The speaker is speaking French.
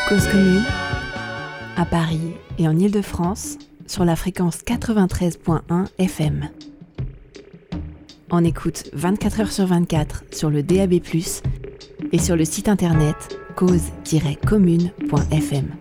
Cause commune, à Paris et en Île-de-France, sur la fréquence 93.1 FM. On écoute 24 heures sur 24 sur le DAB+, et sur le site internet cause-commune.fm.